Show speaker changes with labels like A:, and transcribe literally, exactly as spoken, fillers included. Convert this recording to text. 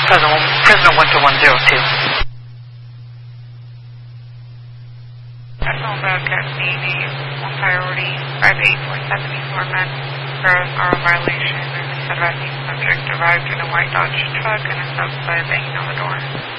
A: President, President one two one zero two.
B: National Bobcat C D, on priority, five eight four seventy-four men, gross R O violation, and the said subject arrived in a white Dodge truck and is outside banging on the door.